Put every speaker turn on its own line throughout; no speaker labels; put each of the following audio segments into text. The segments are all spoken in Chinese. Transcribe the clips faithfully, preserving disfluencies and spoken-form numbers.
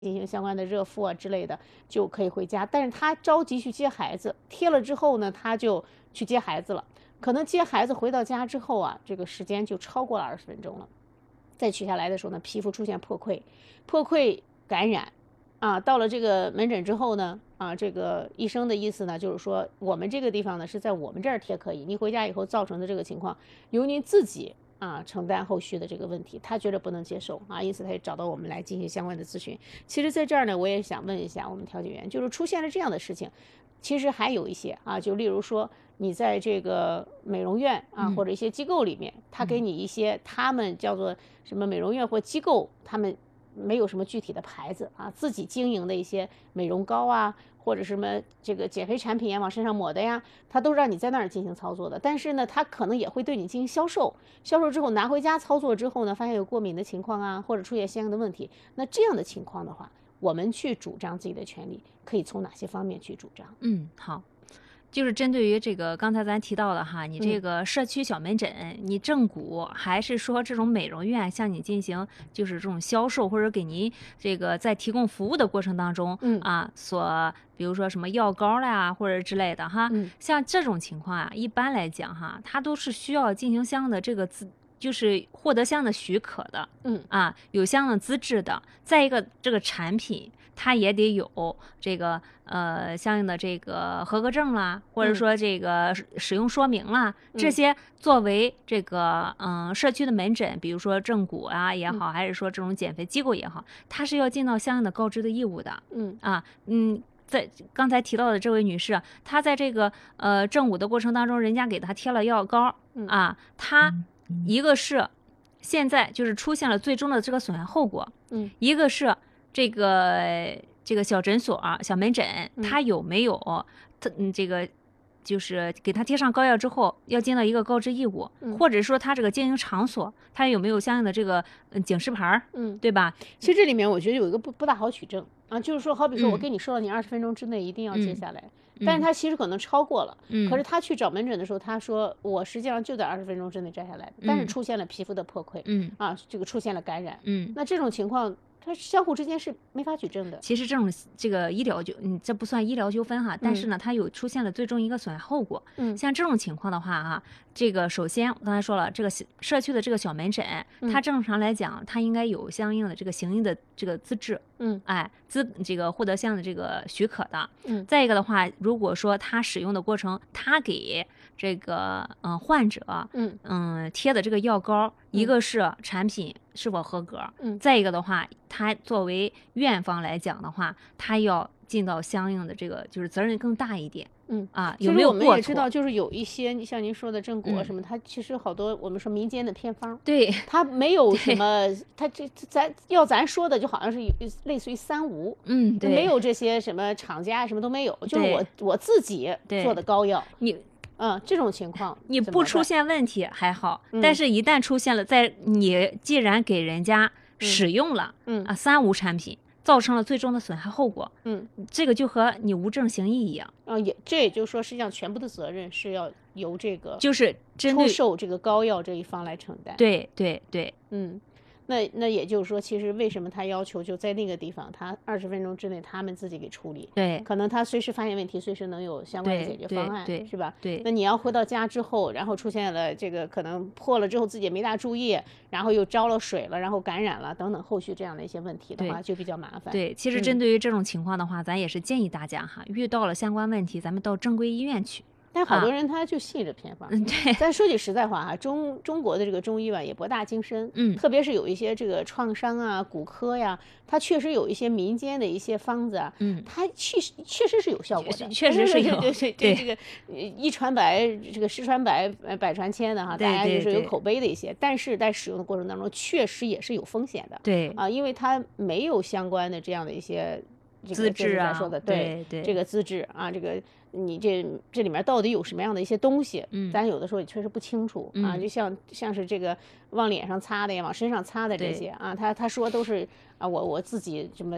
进行相关的热敷啊之类的，就可以回家。但是他着急去接孩子，贴了之后呢，他就去接孩子了。可能接孩子回到家之后啊，这个时间就超过了二十分钟了。再取下来的时候呢，皮肤出现破溃，破溃感染，啊，到了这个门诊之后呢，啊，这个医生的意思呢，就是说我们这个地方呢是在我们这儿贴可以，你回家以后造成的这个情况，由您自己啊承担后续的这个问题，他觉得不能接受啊，因此他也找到我们来进行相关的咨询。其实在这儿呢，我也想问一下我们调解员，就是出现了这样的事情，其实还有一些啊，就例如说你在这个美容院啊、
嗯、
或者一些机构里面，他给你一些他们叫做什么美容院或机构，他们没有什么具体的牌子啊，自己经营的一些美容膏啊，或者什么这个减肥产品呀，往身上抹的呀，他都让你在那儿进行操作的。但是呢，他可能也会对你进行销售，销售之后拿回家操作之后呢，发现有过敏的情况啊，或者出现相应的问题，那这样的情况的话，我们去主张自己的权利，可以从哪些方面去主张？
嗯，好。就是针对于这个刚才咱提到的哈，你这个社区小门诊，嗯、你正骨还是说这种美容院向你进行就是这种销售，或者给您这个在提供服务的过程当中，
嗯
啊，所比如说什么药膏啦或者之类的哈，
嗯、
像这种情况啊，一般来讲哈，它都是需要进行相应的这个资。就是获得相应的许可的，
嗯
啊，有相应的资质的。再一个，这个产品它也得有这个呃相应的这个合格证啦，或者说这个使用说明啦，
嗯、
这些作为这个嗯社区的门诊，比如说正骨啊也好，
嗯、
还是说这种减肥机构也好，它是要尽到相应的告知的义务的。
嗯
啊嗯。在刚才提到的这位女士，她在这个呃正骨的过程当中，人家给她贴了药膏、
嗯、
啊，她一个是现在就是出现了最终的这个损害后果，
嗯，
一个是这个这个小诊所、小门诊，它有没有它嗯这个就是给他贴上膏药之后要尽到一个告知义务，
嗯、
或者说他这个经营场所它有没有相应的这个嗯警示牌，
嗯，
对吧？
其实这里面我觉得有一个不不大好取证啊，就是说，好比说我
嗯、
跟你说了，你二十分钟之内一定要接下来。
嗯
但是他其实可能超过了，
嗯、
可是他去找门诊的时候，他说我实际上就在二十分钟之内摘下来的，
嗯、
但是出现了皮肤的破溃，
嗯
啊，这个出现了感染，
嗯，
那这种情况，它相互之间是没法举证的。
其实这种这个医疗纠，嗯，这不算医疗纠纷哈，但是呢，它有出现了最终一个损害后果。
嗯，
像这种情况的话哈，这个首先我刚才说了，这个社区的这个小门诊，它正常来讲，它应该有相应的这个行医的这个资质。
嗯，
哎，资这个获得相应的这个许可的。
嗯，
再一个的话，如果说他使用的过程，他给这个嗯、呃、患者
嗯
嗯贴的这个药膏，一个是产品是否合格，
嗯，
再一个的话，他作为院方来讲的话，他要尽到相应的这个就是责任更大一点。
嗯
啊，有没有过错？
其实我们也知道，就是有一些像您说的正骨什么，
嗯、
它其实好多我们说民间的偏方，
对，
它没有什么，它这咱要咱说的就好像是类似于三无，
嗯，对，
没有这些什么厂家什么都没有，就是我我自己做的膏药，
你。
嗯，这种情况
你不出现问题还好，
嗯、
但是一旦出现了，在你既然给人家使用了，
嗯
啊三无产品，造成了最终的损害后果，
嗯，
这个就和你无证行医一样。
啊，也这也就是说，实际上全部的责任是要由这个
就是
出售这个膏药这一方来承担。
对对对，
嗯。那那也就是说，其实为什么他要求就在那个地方，他二十分钟之内他们自己给处理？
对，
可能他随时发现问题，随时能有相关的解决方案，
对，
是吧？
对。
那你要回到家之后，然后出现了这个可能破了之后自己也没大注意，然后又招了水了，然后感染了等等后续这样的一些问题的话，就比较麻烦。
对，其实针对于这种情况的话，嗯、咱也是建议大家哈，遇到了相关问题，咱们到正规医院去。
但好多人他就信这偏方，
嗯、啊，对。
但说句实在话哈，中中国的这个中医吧也博大精深，
嗯，
特别是有一些这个创伤啊、骨科呀，它确实有一些民间的一些方子啊，
嗯，
它确实确实是有效果的，
确实是有，
对对对，这个一传百，这个十传百，百传千的哈，大家就是有口碑的一些，但是在使用的过程当中，确实也是有风险的，
对
啊，因为它没有相关的这样的一些。
资质啊，
说的
对
对，这个资质啊，这个你这这里面到底有什么样的一些东西，
嗯，
咱有的时候也确实不清楚、
嗯、
啊，就像像是这个往脸上擦的呀，往身上擦的这些啊，他他说都是啊，我我自己什么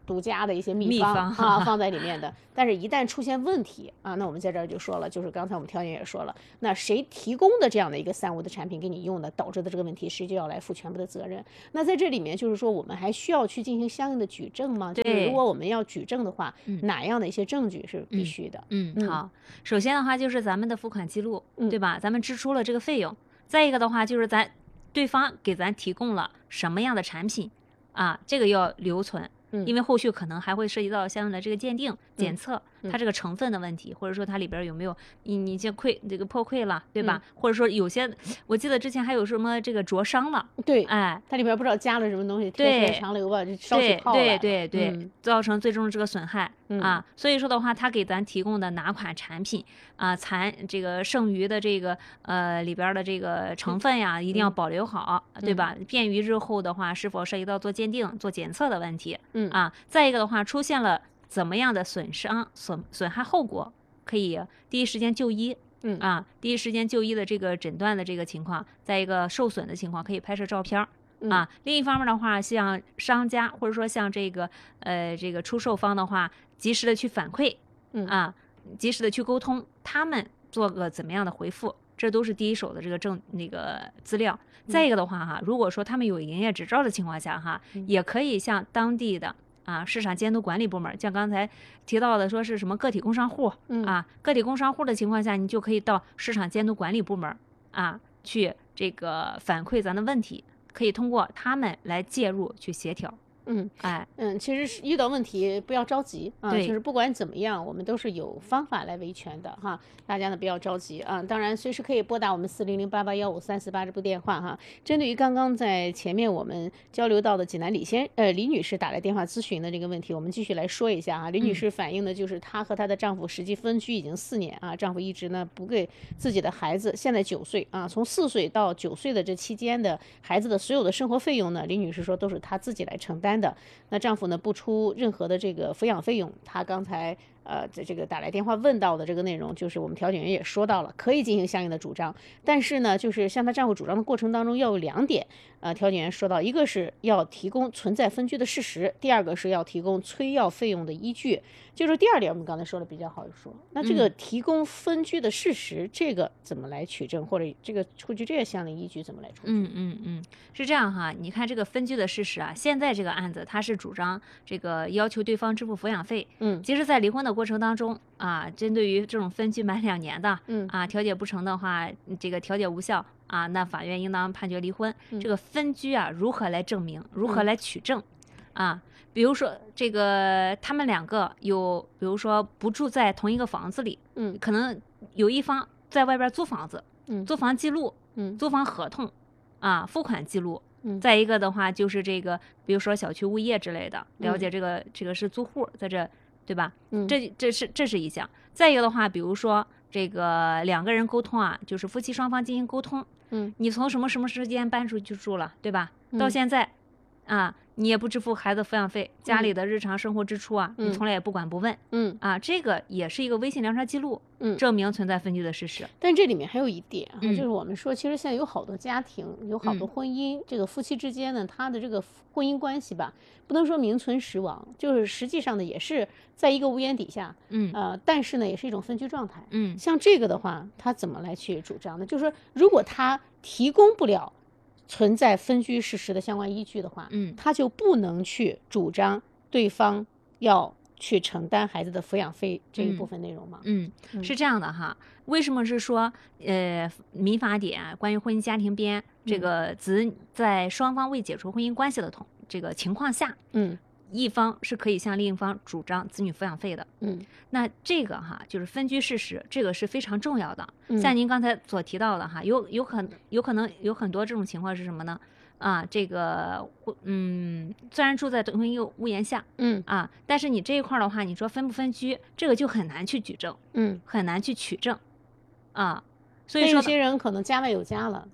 独家的一些秘
秘
方
方
啊放在里面的。但是，一旦出现问题啊，那我们在这儿就说了，就是刚才我们条件也说了，那谁提供的这样的一个三无的产品给你用的，导致的这个问题，谁就要来负全部的责任。那在这里面，就是说我们还需要去进行相应的举证吗？就是如果我们要举证的话，
嗯、
哪样的一些证据是必须的？
嗯，嗯好，首先的话就是咱们的付款记录，嗯、对吧？咱们支出了这个费用。再一个的话就是咱对方给咱提供了什么样的产品啊，这个要留存。因为后续可能还会涉及到相应的这个鉴定、检测，
嗯、
它这个成分的问题，或者说它里边有没有你你这溃这个破溃了，对吧？嗯、或者说有些，我记得之前还有什么这个灼伤了，
对，
哎，
它里边不知道加了什么东西，贴出来长瘤吧，就烧起泡
来，对对对对，
嗯、
造成最终的这个损害、
嗯、
啊。所以说的话，他给咱提供的哪款产品啊，残这个剩余的这个呃里边的这个成分呀，一定要保留好，
嗯、
对吧？便于日后的话是否涉及到做鉴定、做检测的问题，
嗯
啊。再一个的话，出现了怎么样的损伤、损损害后果，可以第一时间就医，
嗯
啊，第一时间就医的这个诊断的这个情况，再一个受损的情况，可以拍摄照片儿。啊，另一方面的话，像商家或者说像这个呃这个出售方的话，及时的去反馈，
嗯
啊，及时的去沟通，他们做个怎么样的回复，这都是第一手的这个证那个资料。再一个的话哈，如果说他们有营业执照的情况下哈，也可以向当地的啊市场监督管理部门，像刚才提到的说是什么个体工商户、
嗯、
啊，个体工商户的情况下，你就可以到市场监督管理部门啊去这个反馈咱的问题。可以通过他们来介入去协调。
嗯，
哎，
嗯，其实遇到问题不要着急啊，
对，
就是不管怎么样，我们都是有方法来维权的哈，大家呢不要着急啊。当然，随时可以拨打我们四零零八八幺五三四八这部电话哈。针对于刚刚在前面我们交流到的济南李先呃李女士打来电话咨询的这个问题，我们继续来说一下哈。李女士反映的就是她和她的丈夫实际分居已经四年啊，丈夫一直呢不给自己的孩子，现在九岁啊，从四岁到九岁的这期间的孩子的所有的生活费用呢，李女士说都是她自己来承担的。那丈夫呢不出任何的这个抚养费用，她刚才呃在这个打来电话问到的这个内容，就是我们调解员也说到了，可以进行相应的主张，但是呢，就是向她丈夫主张的过程当中要有两点，呃，调解员说到，一个是要提供存在分居的事实，第二个是要提供催要费用的依据。就是第二点我们刚才说的比较好说，那这个提供分居的事实，嗯、这个怎么来取证，或者这个出具这些相应依据怎么来出具？
嗯嗯嗯，是这样哈，你看这个分居的事实啊，现在这个案子他是主张这个要求对方支付抚养费，
嗯，
其实在离婚的过程当中啊，针对于这种分居满两年的，
嗯
啊调解不成的话，这个调解无效啊，那法院应当判决离婚。
嗯、
这个分居啊，如何来证明？如何来取证？嗯、啊？比如说，这个他们两个有，比如说不住在同一个房子里，
嗯，
可能有一方在外边租房子，
嗯，
租房记录，
嗯，
租房合同，啊，付款记录，
嗯，
再一个的话就是这个，比如说小区物业之类的，了解这个、嗯、这个是租户在这，对吧？
嗯，
这这是这是一项。再一个的话，比如说这个两个人沟通啊，就是夫妻双方进行沟通，
嗯，
你从什么什么时间搬出去住了，对吧？
嗯、
到现在，啊。你也不支付孩子抚养费，家里的日常生活支出啊，
嗯、
你从来也不管不问，
嗯
啊，这个也是一个微信聊天记录，
嗯，
证明存在分居的事实。
但这里面还有一点啊，
嗯、
就是我们说，其实现在有好多家庭，有好多婚姻，嗯、这个夫妻之间呢，他的这个婚姻关系吧，不能说名存实亡，就是实际上呢，也是在一个屋檐底下，
嗯，
呃，但是呢，也是一种分居状态，
嗯，
像这个的话，他怎么来去主张呢？就是说，如果他提供不了存在分居事实的相关依据的话，
嗯，
他就不能去主张对方要去承担孩子的抚养费这一部分内容吗？
嗯，嗯是这样的哈。为什么是说，呃，民法典关于婚姻家庭编这个子在双方未解除婚姻关系的同这个情况下，
嗯，
一方是可以向另一方主张子女抚养费的。
嗯，
那这个哈就是分居事实，这个是非常重要的。
嗯、
像您刚才所提到的哈，有有可有可能有很多这种情况是什么呢？啊，这个嗯，虽然住在同一个屋檐下，
嗯
啊，但是你这一块的话，你说分不分居，这个就很难去举证，
嗯，
很难去取证，啊，所以说
有些人可能家外有家了，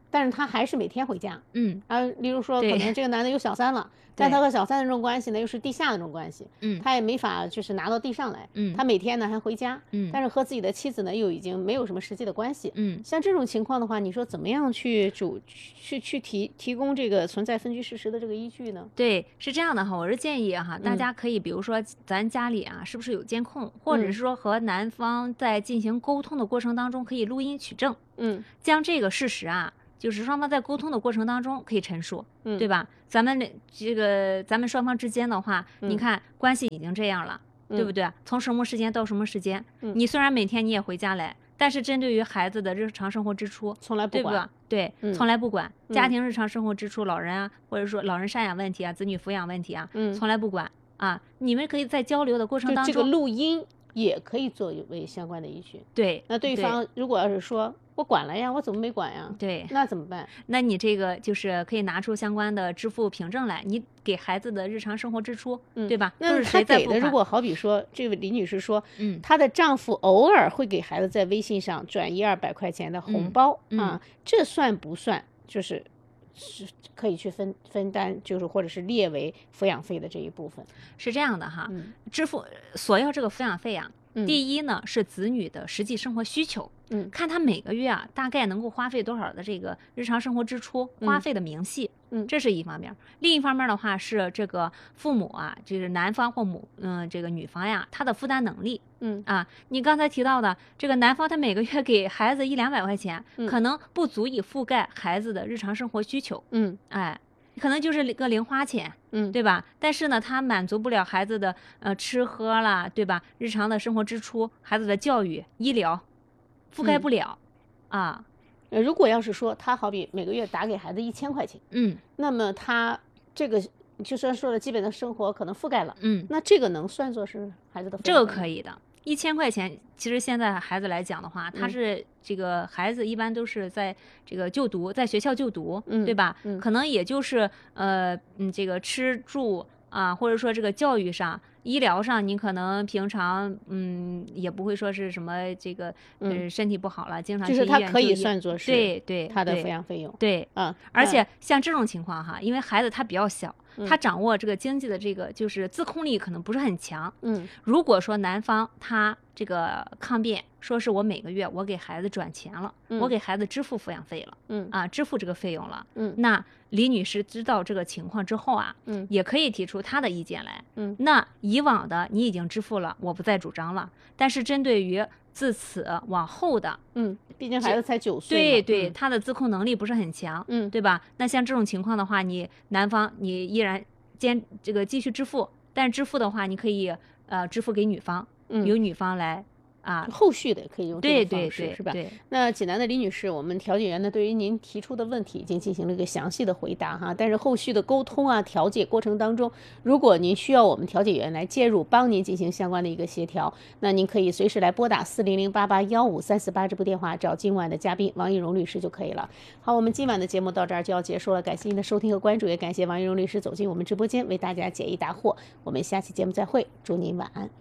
但是他还是每天回家。
嗯
啊，例如说可能这个男的有小三了，但他和小三的这种关系呢又是地下的这种关系，
嗯，
他也没法就是拿到地上来，
嗯，
他每天呢还回家，
嗯，
但是和自己的妻子呢又已经没有什么实际的关系，
嗯，
像这种情况的话，你说怎么样去主去去提提供这个存在分居事实的这个依据呢？
对，是这样的哈，我是建议哈，大家可以比如说咱家里啊是不是有监控，或者是说和男方在进行沟通的过程当中可以录音取证，
嗯，
将这个事实啊。就是双方在沟通的过程当中可以陈述，
嗯，
对吧？咱们这个咱们双方之间的话，
嗯、
你看关系已经这样了，
嗯、
对不对？从什么时间到什么时间？
嗯、
你虽然每天你也回家来，但是针对于孩子的日常生活支出，
从来不管，
对不对？
嗯、
从来不管家庭日常生活支出，老人啊，或者说老人赡养问题啊，子女抚养问题啊，
嗯，
从来不管啊。你们可以在交流的过程当中，
这个录音也可以作为相关的依据。
对，
那对方如果要是说我管了呀，我怎么没管呀？
对，
那怎么办？
那你这个就是可以拿出相关的支付凭证来，你给孩子的日常生活支出，
嗯、
对吧？
那他给的，如果好比说，这位李女士说，
嗯，
她的丈夫偶尔会给孩子在微信上转一二百块钱的红包、
嗯、
啊，这算不算？就是是可以去分分担，就是或者是列为抚养费的这一部分。
是这样的哈，
嗯、
支付索要这个抚养费啊。
嗯、
第一呢是子女的实际生活需求，
嗯，
看他每个月啊大概能够花费多少的这个日常生活支出，花费的明细，
嗯，
这是一方面。另一方面的话是这个父母啊，就是男方或母，嗯，这个女方呀，他的负担能力，
嗯
啊，你刚才提到的这个男方他每个月给孩子一两百块钱，
嗯、
可能不足以覆盖孩子的日常生活需求，
嗯，
哎。可能就是个零花钱，
嗯，
对吧？但是呢，他满足不了孩子的呃吃喝啦，对吧？日常的生活支出、孩子的教育、医疗，覆盖不了、
嗯、
啊。
呃，如果要是说他好比每个月打给孩子一千块钱，
嗯，
那么他这个就算说了基本的生活可能覆盖了，
嗯，
那这个能算作是孩子的抚养费？
这个可以的。一千块钱，其实现在孩子来讲的话，他是这个孩子一般都是在这个就读，在学校就读，
嗯、
对吧？
嗯，
可能也就是呃嗯这个吃住啊，或者说这个教育上、医疗上，你可能平常嗯也不会说是什么这个呃身体不好了，经常去医院就医，
就是他可以算作是
对对
他的抚养费用，
对
啊。
而且像这种情况哈，因为孩子他比较小。他掌握这个经济的这个就是自控力可能不是很强。
嗯，
如果说男方他这个抗辩，说是我每个月我给孩子转钱了，
嗯、
我给孩子支付抚养费了，
嗯
啊，支付这个费用了，
嗯，
那李女士知道这个情况之后啊，
嗯，
也可以提出她的意见来。
嗯，
那以往的你已经支付了，我不再主张了。但是针对于自此往后的，
嗯，毕竟孩子才九岁，
对对，
嗯、
他的自控能力不是很强，
嗯，
对吧？那像这种情况的话，你男方你依然坚这个继续支付，但是支付的话，你可以呃支付给女方，
嗯，
由女方来啊，
后续的可以用这种方式，
对对对
是吧？
对。
那济南的李女士，我们调解员呢对于您提出的问题已经进行了一个详细的回答哈，但是后续的沟通啊调解过程当中，如果您需要我们调解员来介入，帮您进行相关的一个协调，那您可以随时来拨打四零零八八幺五三四八这部电话找今晚的嘉宾王玉荣律师就可以了。好，我们今晚的节目到这儿就要结束了，感谢您的收听和关注，也感谢王玉荣律师走进我们直播间为大家解疑答惑。我们下期节目再会，祝您晚安。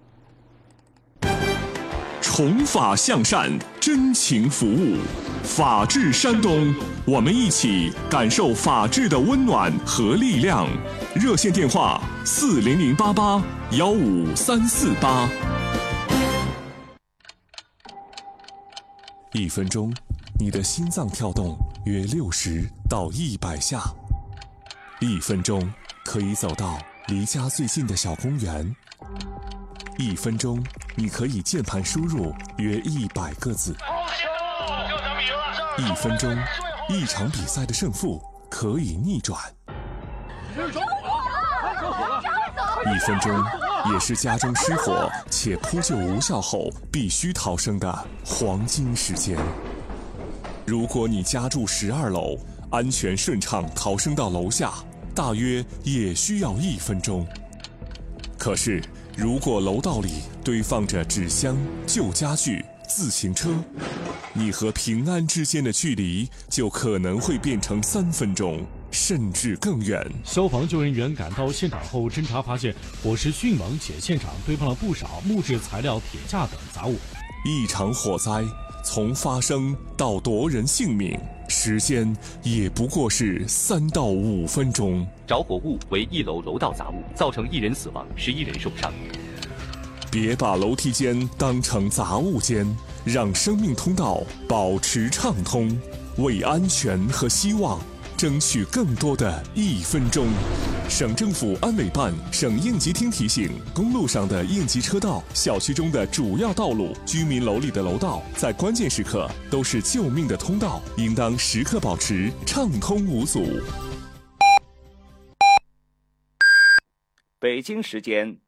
从法向善，真情服务，法治山东，我们一起感受法治的温暖和力量。热线电话：四零零八八幺五三四八。一分钟，你的心脏跳动约六十到一百下。一分钟可以走到离家最近的小公园。一分钟，你可以键盘输入约一百个字。一分钟，一场比赛的胜负可以逆转。一分钟，也是家中失火且扑救无效后必须逃生的黄金时间。如果你家住十二楼，安全顺畅逃生到楼下，大约也需要一分钟。可是，如果楼道里堆放着纸箱、旧家具、自行车，你和平安之间的距离就可能会变成三分钟，甚至更远。
消防救援员赶到现场后侦查发现，火势迅猛，且现场堆放了不少木质材料、铁架等杂物。
一场火灾从发生到夺人性命， 时间也不过是三到五分钟。
着火物为一楼楼道杂物，造成一人死亡，十一人受伤。
别把楼梯间当成杂物间，让生命通道保持畅通，为安全和希望争取更多的一分钟。省政府安委办、省应急厅提醒：公路上的应急车道、小区中的主要道路、居民楼里的楼道，在关键时刻都是救命的通道，应当时刻保持畅通无阻。
北京时间